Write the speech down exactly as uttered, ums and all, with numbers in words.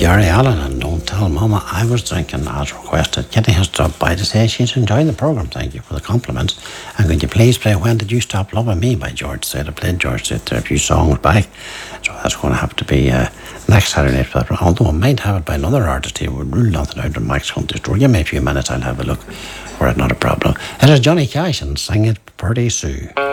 Gary Allen and Don't Tell Mama I Was Drinking as requested. Kitty has stopped by to say she's enjoying the programme. Thank you for the compliments. And could you please play When Did You Stop Loving Me by George Strait? I played George Strait there a few songs back, so that's going to have to be uh, next Saturday night. But although I might have it by another artist here, we'll rule nothing out in Max Hunter's Store. Give me a few minutes, I'll have a look for it, not a problem. It is Johnny Cash and Sing It Pretty Sue.